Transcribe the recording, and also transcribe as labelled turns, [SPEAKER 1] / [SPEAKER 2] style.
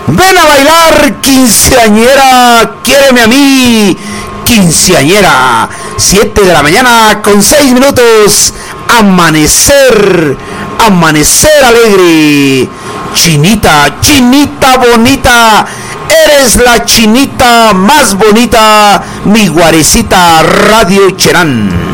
[SPEAKER 1] Ven a bailar, quinceañera, quiéreme a mí, quinceañera. 7 de la mañana con 6 minutos. Amanecer, amanecer alegre. Chinita, chinita bonita, eres la chinita más bonita, mi guarecita Radio Cherán.